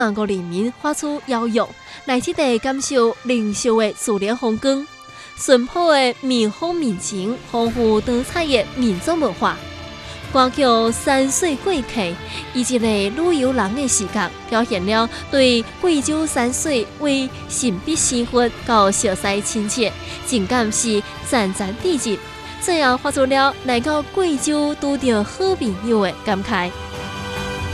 让国人民发出邀约，来这地感受灵秀的自然风光、淳朴的民风民情、丰富多彩的民族文化。歌曲《山水过客》以一个旅游人的视角，表现了对贵州山水为神秘生活到熟悉亲切，情感是赞赞地入，最后发出了来到贵州拄到好朋友的感慨。